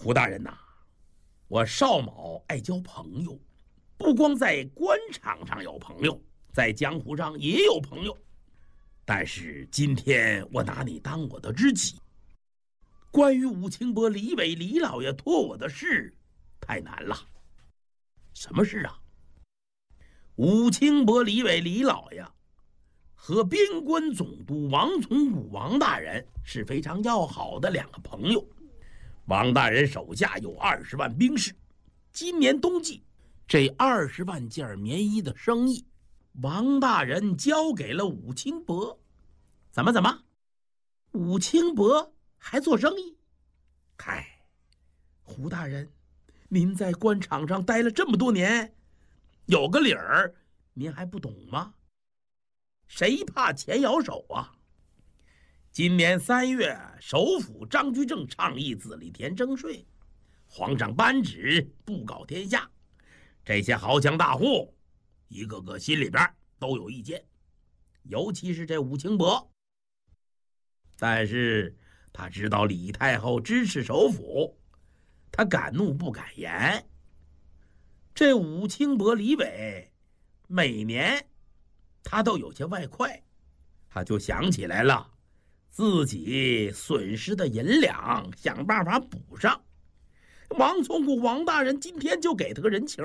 胡大人呐，我邵某爱交朋友，不光在官场上有朋友，在江湖上也有朋友。但是今天我拿你当我的知己，关于武清伯李伟李老爷托我的事，太难了。什么事啊？武清伯李伟李老爷和边关总督王从古王大人是非常要好的两个朋友。王大人手下有20万兵士，今年冬季这20万件棉衣的生意，王大人交给了武清伯。怎么？武清伯还做生意？嗨，胡大人，您在官场上待了这么多年，有个理儿您还不懂吗？谁怕钱摇手啊？今年3月，首辅张居正倡议自力田征税，皇上颁旨布告天下，这些豪强大户一个个心里边都有意见，尤其是这武清伯。但是他知道李太后支持首辅，他敢怒不敢言。这武清伯李伟每年他都有些外快，他就想起来了自己损失的银两，想办法补上。王从古王大人今天就给他个人情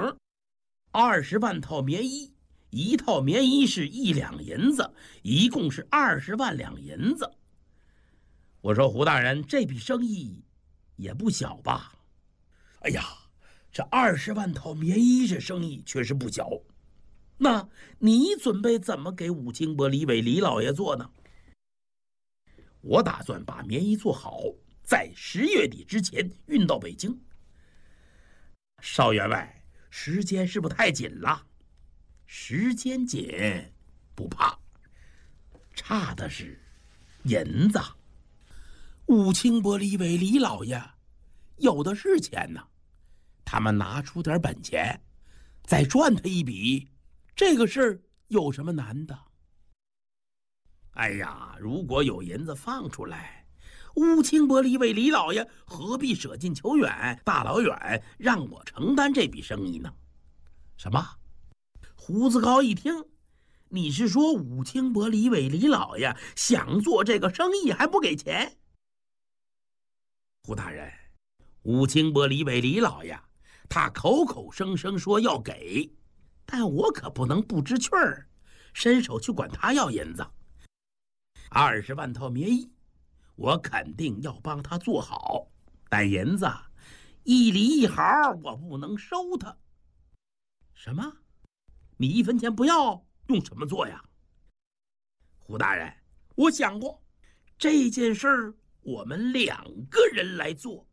，20万套棉衣，一套棉衣是1两银子，一共是20万两银子。我说胡大人，这笔生意也不小吧？哎呀，这20万套棉衣这生意确实不小。那你准备怎么给武清伯李伟李老爷做呢？我打算把棉衣做好，在10月底之前运到北京。邵员外，时间是不是太紧了？时间紧不怕，差的是银子。武清伯李伟李老爷有的是钱呢，他们拿出点本钱，再赚他一笔，这个事儿有什么难的？哎呀，如果有银子放出来，武清伯李伟李老爷何必舍近求远，大老远让我承担这笔生意呢？什么？胡子高一听，你是说武清伯李伟李老爷想做这个生意还不给钱？胡大人，武清伯李伟李老爷他口口声声说要给，但我可不能不知趣儿，伸手去管他要银子。20万套棉衣，我肯定要帮他做好，但银子1厘1毫我不能收他。什么？你1分钱不要，用什么做呀？胡大人，我想过这件事儿我们2个人来做。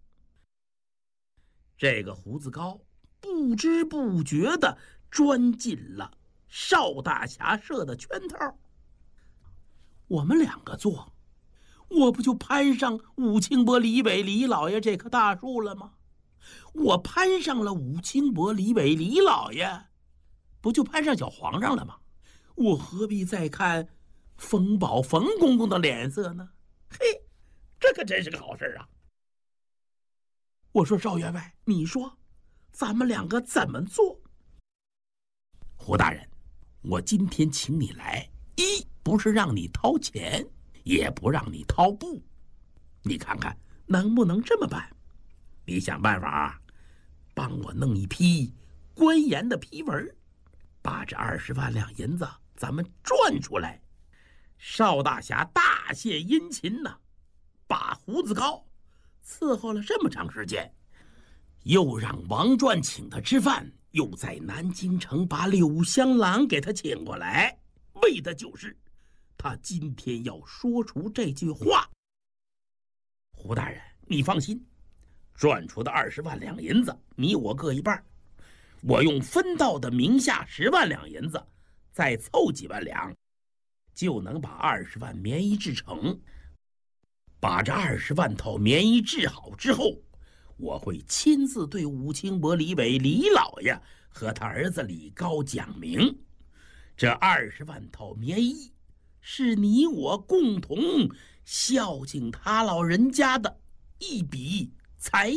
这个胡子高不知不觉地钻进了邵大侠设的圈套。我们2个做，我不就攀上武清伯李伟李老爷这棵大树了吗？我攀上了武清伯李伟李老爷，不就攀上小皇上了吗？我何必再看冯宝冯公公的脸色呢？嘿，这可真是个好事啊！我说邵员外，你说咱们2个怎么做？胡大人，我今天请你来，不是让你掏钱，也不让你掏布，你看看能不能这么办？你想办法帮我弄一批官盐的批文，把这20万两银子咱们赚出来。邵大侠大献殷勤呐，把胡子高伺候了这么长时间，又让王传请他吃饭，又在南京城把柳香郎给他请过来，为的就是他今天要说出这句话。胡大人，你放心，赚出的20万两银子，你我各一半，我用分到的名下10万两银子，再凑几万两，就能把20万棉衣制成。把这20万套棉衣制好之后，我会亲自对武清伯李伟李老爷和他儿子李高讲明，这20万套棉衣是你我共同孝敬他老人家的一笔财